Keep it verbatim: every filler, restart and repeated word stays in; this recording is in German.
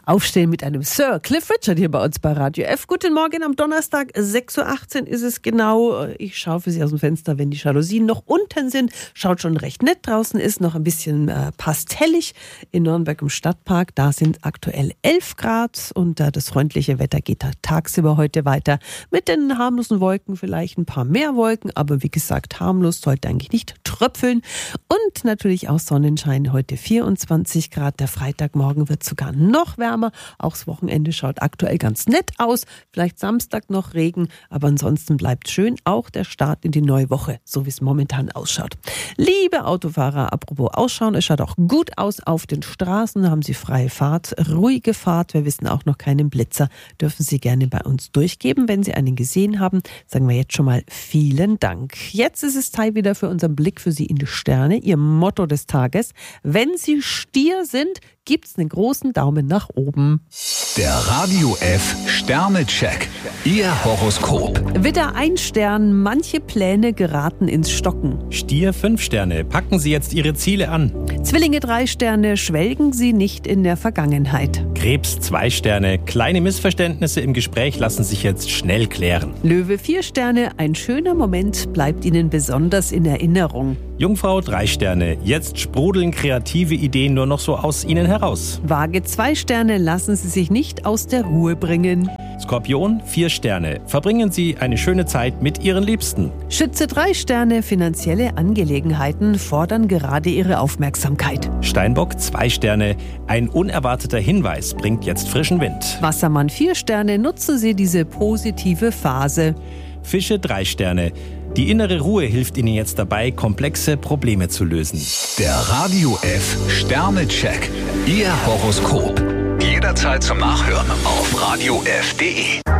Aufstehen mit einem Sir Cliff Richard hier bei uns bei Radio F. Guten Morgen am Donnerstag, sechs Uhr achtzehn ist es genau. Ich schaue für Sie aus dem Fenster, wenn die Jalousien noch unten sind. Schaut schon recht nett draußen, ist noch ein bisschen äh, pastellig in Nürnberg im Stadtpark. Da sind aktuell elf Grad und äh, das freundliche Wetter geht da tagsüber heute weiter mit den harmlosen Wolken, vielleicht ein paar mehr Wolken, aber wie gesagt, harmlos, sollte eigentlich nicht tröpfeln. Und natürlich auch Sonnenschein, heute vierundzwanzig Grad. Der Freitagmorgen wird sogar noch wärmer. Auch das Wochenende schaut aktuell ganz nett aus. Vielleicht Samstag noch Regen, aber ansonsten bleibt schön. Auch der Start in die neue Woche, so wie es momentan ausschaut. Liebe Autofahrer, apropos ausschauen, es schaut auch gut aus auf den Straßen. Haben Sie freie Fahrt, ruhige Fahrt. Wir wissen auch noch keinen Blitzer. Dürfen Sie gerne bei uns durchgeben. Wenn Sie einen gesehen haben, sagen wir jetzt schon mal vielen Dank. Jetzt ist es Zeit wieder für unseren Blick für Sie in die Sterne. Ihr Motto des Tages: Wenn Sie Stier sind, gibt's einen großen Daumen nach oben. Der Radio F Sternecheck. Ihr Horoskop. Widder ein Stern, manche Pläne geraten ins Stocken. Stier fünf Sterne, packen Sie jetzt Ihre Ziele an. Zwillinge drei Sterne, schwelgen Sie nicht in der Vergangenheit. Krebs zwei Sterne, kleine Missverständnisse im Gespräch lassen sich jetzt schnell klären. Löwe vier Sterne, ein schöner Moment bleibt Ihnen besonders in Erinnerung. Jungfrau drei Sterne, jetzt sprudeln kreative Ideen nur noch so aus Ihnen heraus. Waage zwei Sterne, lassen Sie sich nicht aus der Ruhe bringen. Skorpion vier Sterne, verbringen Sie eine schöne Zeit mit Ihren Liebsten. Schütze drei Sterne, finanzielle Angelegenheiten fordern gerade Ihre Aufmerksamkeit. Steinbock zwei Sterne, ein unerwarteter Hinweis bringt jetzt frischen Wind. Wassermann vier Sterne, nutzen Sie diese positive Phase. Fische drei Sterne, die innere Ruhe hilft Ihnen jetzt dabei, komplexe Probleme zu lösen. Der Radio F Sternecheck. Ihr Horoskop. Jederzeit zum Nachhören auf radio f punkt de.